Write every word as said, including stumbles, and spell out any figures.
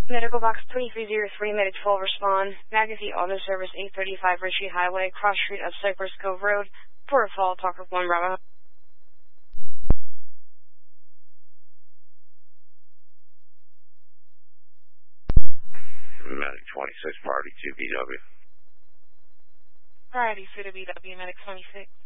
Medical Box three three zero three, Medic twelve respond. Magazine Auto Service eight thirty-five Ritchie Highway, cross street of Cypress Cove Road, Port Fall, Talker one Bravo. Medic twenty-six, Priority two B W. Priority two to B W, Medic twenty-six.